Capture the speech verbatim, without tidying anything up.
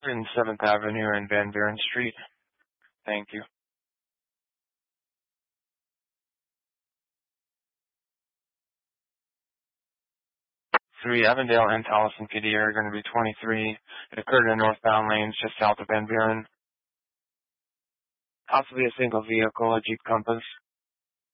seventh Avenue and Van Buren Street. Thank you. three Avondale and Towson P D are going to be twenty-three. It occurred in northbound lanes just south of Van Buren. Possibly a single vehicle, a Jeep Compass.